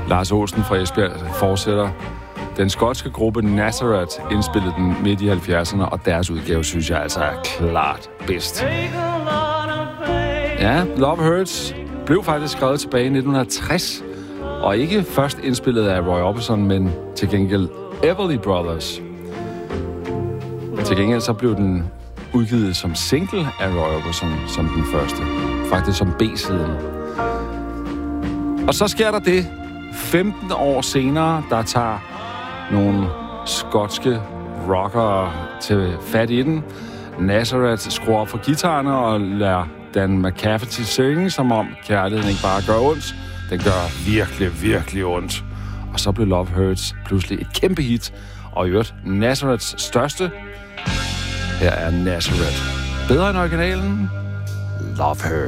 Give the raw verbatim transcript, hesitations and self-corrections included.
Lars Olsen fra Esbjerg fortsætter. Den skotske gruppe Nazareth indspillede den midt i halvfjerdserne, og deres udgave synes jeg altså er klart bedst. Ja, Love Hurts blev faktisk skrevet tilbage i nitten tres, og ikke først indspillet af Roy Orbison, men til gengæld Everly Brothers. Til gengæld så blev den udgivet som single af Roy Orbison som den første. Faktisk som B-siden. Og så sker der det. femten år senere, der tager nogle skotske rockere til fat i den. Nazareth skruer op for guitarerne og lader Dan McCafferty synge, som om kærligheden ikke bare gør ondt. Den gør virkelig, virkelig ondt. Og så blev Love Hurts pludselig et kæmpe hit. Og i øvrigt Nazareths største. Her er Nazareth. Bedre end originalen. Love Hurts.